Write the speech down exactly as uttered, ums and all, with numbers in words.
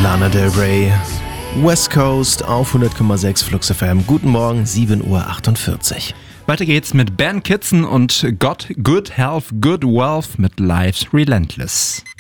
Lana Del Rey, West Coast auf hundert Komma sechs Flux F M. Guten Morgen, sieben Uhr achtundvierzig. Weiter geht's mit Ben Kitson und Got Good Health, Good Wealth mit Life's Relentless.